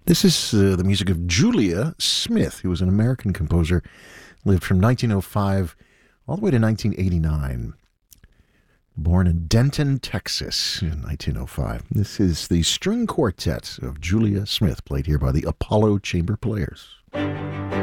This is the music of Julia Smith, who was an American composer, lived from 1905 all the way to 1989. Born in Denton, Texas in 1905. This is the string quartet of Julia Smith, played here by the Apollo Chamber Players.